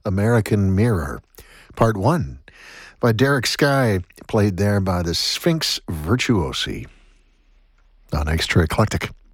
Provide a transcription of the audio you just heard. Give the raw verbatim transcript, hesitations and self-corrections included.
American Mirror, Part one, by Derek Skye, played there by the Sphinx Virtuosi on Extra Eclectic.